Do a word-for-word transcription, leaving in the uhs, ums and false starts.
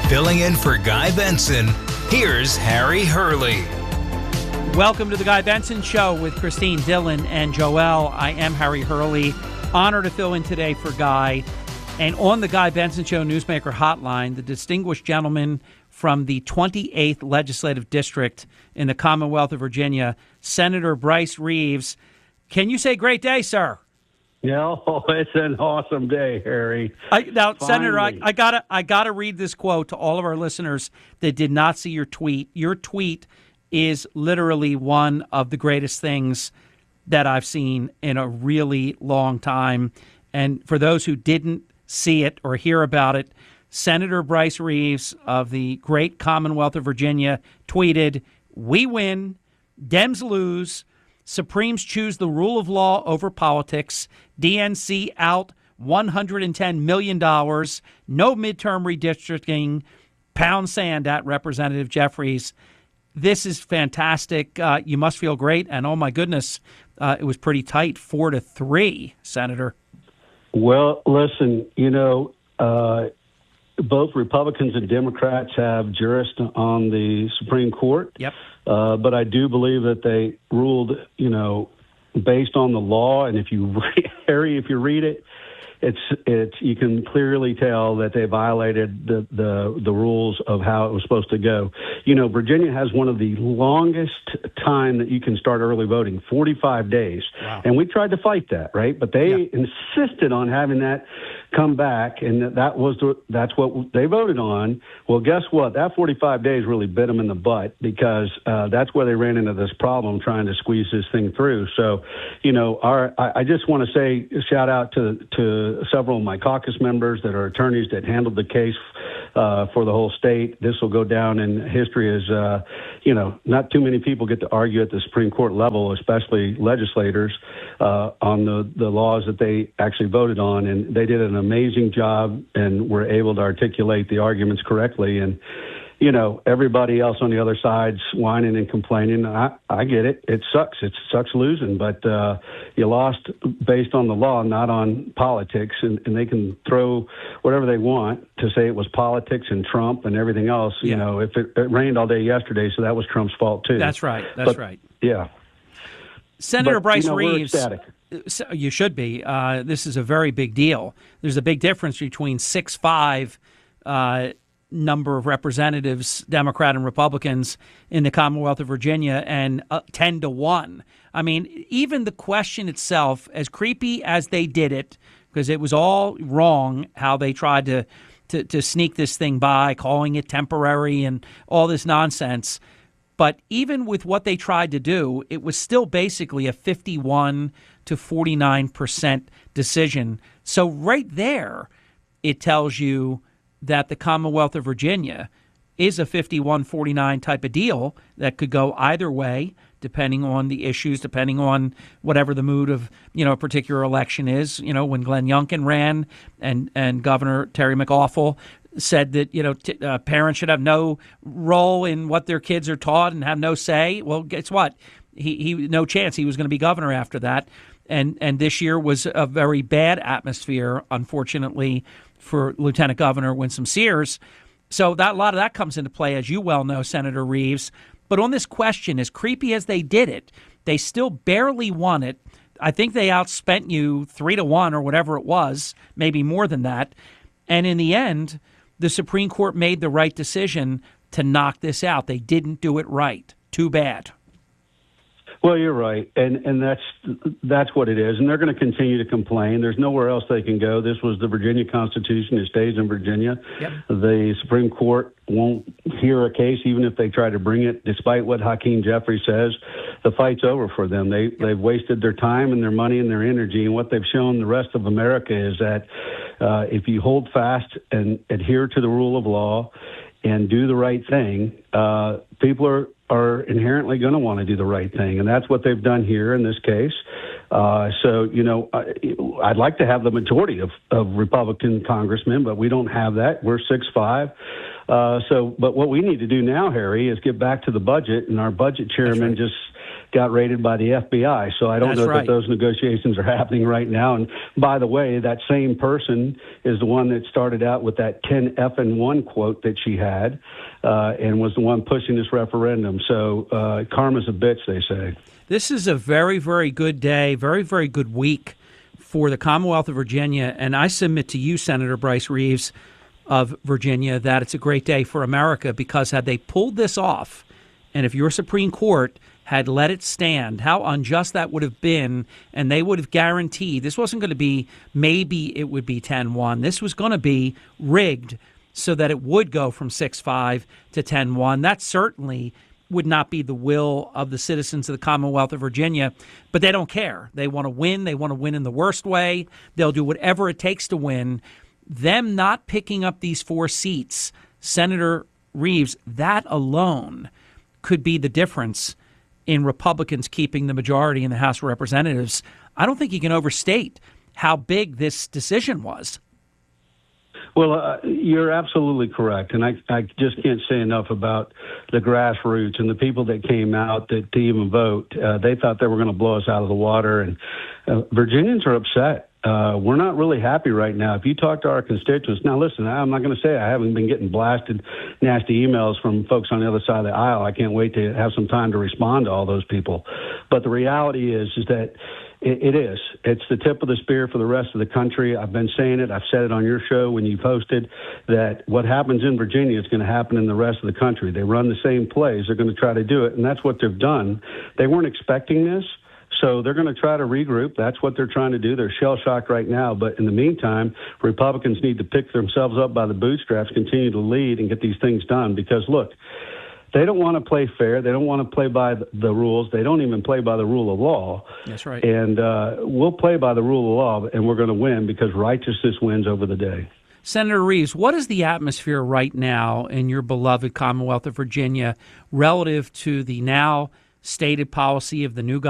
Filling in for Guy Benson, here's Harry Hurley. Welcome to the Guy Benson Show with Christine Dillon and Joelle. I am Harry Hurley. Honored to fill in today for Guy. And on the Guy Benson Show Newsmaker Hotline, the distinguished gentleman from the twenty-eighth Legislative District in the Commonwealth of Virginia, Senator Bryce Reeves. Can you say great day, sir? No, it's an awesome day, Harry. I, now, Finally. Senator, I, I gotta, I gotta read this quote to all of our listeners that did not see your tweet. Your tweet is literally one of the greatest things that I've seen in a really long time. And for those who didn't see it or hear about it, Senator Bryce Reeves of the great Commonwealth of Virginia tweeted, "We win, Dems lose, Supremes choose the rule of law over politics, D N C out one hundred ten million dollars, no midterm redistricting, pound sand at Representative Jeffries." This is fantastic. Uh, you must feel great. And oh, my goodness, uh, it was pretty tight, four to three, Senator. Well, listen, you know, uh, both Republicans and Democrats have jurists on the Supreme Court. Yep. Uh, but I do believe that they ruled, you know, based on the law. And if you, Harry, if you read it, it's it's you can clearly tell that they violated the, the the rules of how it was supposed to go. You know, Virginia has one of the longest time that you can start early voting, forty-five days. Wow. And we tried to fight that, right? But they Yeah. insisted on having that come back, and that was the, that's what they voted on. Well, guess what? That forty-five days really bit them in the butt, because uh, that's where they ran into this problem trying to squeeze this thing through. So, you know, our I, I just want to say shout out to to several of my caucus members that are attorneys that handled the case uh, for the whole state. This will go down in history as, uh, you know, not too many people get to argue at the Supreme Court level, especially legislators, uh, on the, the laws that they actually voted on. And they did an amazing job and were able to articulate the arguments correctly. And, you know, everybody else on the other side's whining and complaining. I, I get it. It sucks. It sucks losing, but uh, you lost based on the law, not on politics. And, and they can throw whatever they want to say it was politics and Trump and everything else. Yeah. You know, if it, it rained all day yesterday, so that was Trump's fault too. That's right. That's but, right. Yeah. Senator But, Bryce you know, Reeves. we're ecstatic. So you should be. Uh, this is a very big deal. There's a big difference between six five uh, number of representatives, Democrat and Republicans, in the Commonwealth of Virginia, and uh, ten to one. I mean, even the question itself, as creepy as they did it, because it was all wrong how they tried to, to, to sneak this thing by, calling it temporary and all this nonsense. But even with what they tried to do, it was still basically a fifty-one to forty-nine percent decision. So right there, it tells you that the Commonwealth of Virginia is a fifty-one forty-nine type of deal that could go either way, depending on the issues, depending on whatever the mood of, you know, a particular election is. You know, when Glenn Youngkin ran and, and Governor Terry McAuliffe said that, you know, t- uh, parents should have no role in what their kids are taught and have no say. Well, guess what? He, he no chance he was going to be governor after that. And and this year was a very bad atmosphere, unfortunately, for Lieutenant Governor Winsome Sears. So that a lot of that comes into play, as you well know, Senator Reeves. But on this question, as creepy as they did it, they still barely won it. I think they outspent you three to one or whatever it was, maybe more than that. And in the end, the Supreme Court made the right decision to knock this out. They didn't do it right. Too bad. Well, you're right, and and that's that's what it is, and they're going to continue to complain. There's nowhere else they can go. This was the Virginia Constitution. It stays in Virginia. Yep. The Supreme Court won't hear a case, even if they try to bring it, despite what Hakeem Jeffries says. The fight's over for them. They, yep. They've wasted their time and their money and their energy, and what they've shown the rest of America is that uh, if you hold fast and adhere to the rule of law and do the right thing, uh, people are are inherently going to want to do the right thing. And that's what they've done here in this case. Uh, so, you know, I, I'd like to have the majority of, of Republican congressmen, but we don't have that. We're six five. Uh, so, but what we need to do now, Harry, is get back to the budget. And our budget chairman right. just got raided by the F B I. So I don't That's know right. that those negotiations are happening right now. And by the way, that same person is the one that started out with that ten F and one quote that she had uh, and was the one pushing this referendum. So uh, karma's a bitch, they say. This is a very, very good day, very, very good week for the Commonwealth of Virginia. And I submit to you, Senator Bryce Reeves of Virginia, that it's a great day for America, because had they pulled this off, and if your Supreme Court had let it stand, how unjust that would have been, and they would have guaranteed this wasn't going to be maybe it would be ten one. This was going to be rigged so that it would go from six five to ten one. That certainly would not be the will of the citizens of the Commonwealth of Virginia, but they don't care. They want to win. They want to win in the worst way. They'll do whatever it takes to win. Them not picking up these four seats, Senator Reeves, that alone could be the difference in Republicans keeping the majority in the House of Representatives. I don't think you can overstate how big this decision was. Well, uh, you're absolutely correct. And I, I just can't say enough about the grassroots and the people that came out that, to even vote. Uh, they thought they were going to blow us out of the water. And uh, Virginians are upset. Uh, we're not really happy right now. If you talk to our constituents, now listen, I'm not going to say I haven't been getting blasted nasty emails from folks on the other side of the aisle. I can't wait to have some time to respond to all those people. But the reality is, is that it, it is. It's the tip of the spear for the rest of the country. I've been saying it. I've said it on your show when you posted that what happens in Virginia is going to happen in the rest of the country. They run the same plays. They're going to try to do it, and that's what they've done. They weren't expecting this. So they're going to try to regroup. That's what they're trying to do. They're shell-shocked right now. But in the meantime, Republicans need to pick themselves up by the bootstraps, continue to lead, and get these things done. Because, look, they don't want to play fair. They don't want to play by the rules. They don't even play by the rule of law. That's right. And uh, we'll play by the rule of law, and we're going to win because righteousness wins over the day. Senator Reeves, what is the atmosphere right now in your beloved Commonwealth of Virginia relative to the now stated policy of the new government